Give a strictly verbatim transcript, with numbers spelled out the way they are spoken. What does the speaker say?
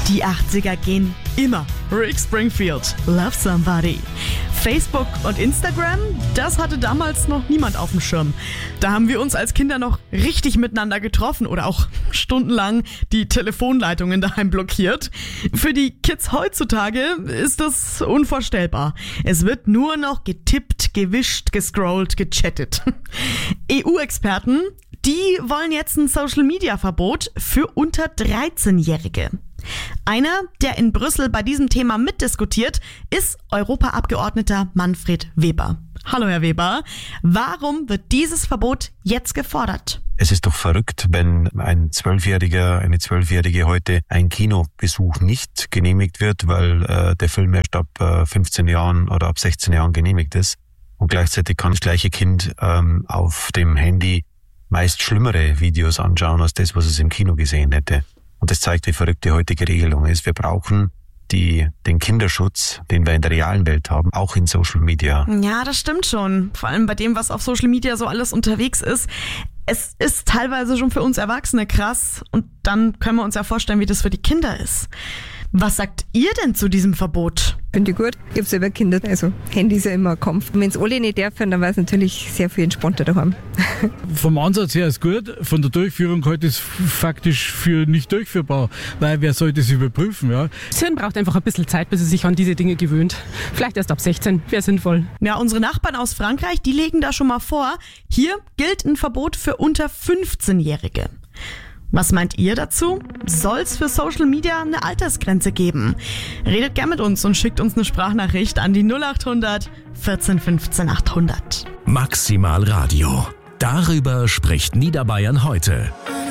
Die achtziger gehen immer. Rick Springfield, Love Somebody. Facebook und Instagram, das hatte damals noch niemand auf dem Schirm. Da haben wir uns als Kinder noch richtig miteinander getroffen oder auch stundenlang die Telefonleitungen daheim blockiert. Für die Kids heutzutage ist das unvorstellbar. Es wird nur noch getippt, gewischt, gescrollt, gechattet. E U-Experten, die wollen jetzt ein Social-Media-Verbot für unter dreizehnjährige. Einer, der in Brüssel bei diesem Thema mitdiskutiert, ist Europaabgeordneter Manfred Weber. Hallo Herr Weber, warum wird dieses Verbot jetzt gefordert? Es ist doch verrückt, wenn ein Zwölfjähriger, eine Zwölfjährige heute ein Kinobesuch nicht genehmigt wird, weil äh, der Film erst ab äh, fünfzehn Jahren oder ab sechzehn Jahren genehmigt ist. Und gleichzeitig kann das gleiche Kind ähm, auf dem Handy meist schlimmere Videos anschauen als das, was es im Kino gesehen hätte. Und das zeigt, wie verrückt die heutige Regelung ist. Wir brauchen die, den Kinderschutz, den wir in der realen Welt haben, auch in Social Media. Ja, das stimmt schon. Vor allem bei dem, was auf Social Media so alles unterwegs ist. Es ist teilweise schon für uns Erwachsene krass. Und dann können wir uns ja vorstellen, wie das für die Kinder ist. Was sagt ihr denn zu diesem Verbot? Finde ich gut. Ich habe selber Kinder, also Handy ist ja immer ein Kampf. Wenn es alle nicht dürfen, dann war es natürlich sehr viel entspannter daheim. Vom Ansatz her ist gut, von der Durchführung heute ist faktisch für nicht durchführbar, weil wer soll das überprüfen? Ja? Das Hirn braucht einfach ein bisschen Zeit, bis es sich an diese Dinge gewöhnt. Vielleicht erst ab sechzehn, wäre sinnvoll. Ja, unsere Nachbarn aus Frankreich, die legen da schon mal vor, hier gilt ein Verbot für unter fünfzehnjährige. Was meint ihr dazu? Soll es für Social Media eine Altersgrenze geben? Redet gern mit uns und schickt uns eine Sprachnachricht an die null acht hundert vierzehn fünfzehn achthundert. Maximal Radio. Darüber spricht Niederbayern heute.